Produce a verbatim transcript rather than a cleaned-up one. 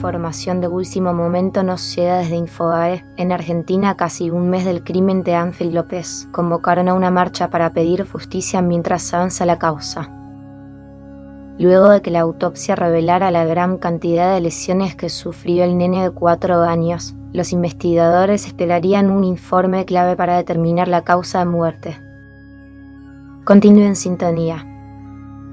información de último momento nos llega desde Infobae. En Argentina, a casi un mes del crimen de Ángel López, convocaron a una marcha para pedir justicia mientras avanza la causa. Luego de que la autopsia revelara la gran cantidad de lesiones que sufrió el nene de cuatro años, los investigadores esperarían un informe clave para determinar la causa de muerte. Continúe en sintonía.